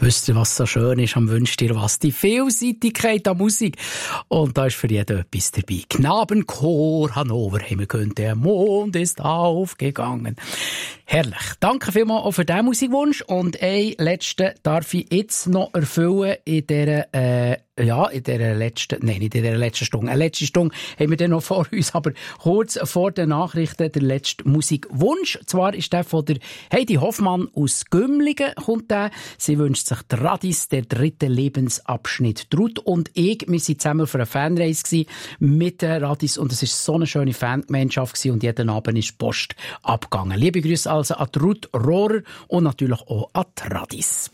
wisst ihr, was so schön ist am Wünsch dir was? Die Vielseitigkeit an Musik. Und da ist für jeden etwas dabei. Knabenchor Hannover, haben wir gehört, der Mond ist aufgegangen. Herrlich. Danke vielmals auch für diesen Musikwunsch. Und einen letzten darf ich jetzt noch erfüllen in dieser, nicht in dieser letzten Stunde. Eine letzte Stunde haben wir dann noch vor uns, aber kurz vor den Nachrichten der letzte Musikwunsch. Zwar ist der von der Heidi Hoffmann aus Gümligen, kommt der. Sie wünscht sich Radis, der dritte Lebensabschnitt. Ruth und ich, wir waren zusammen für eine Fanreise mit den Radis und es war so eine schöne Fangemeinschaft gewesen und jeden Abend ist Post abgegangen. Liebe Grüße also an Ruth Rohrer und natürlich auch an die Radis.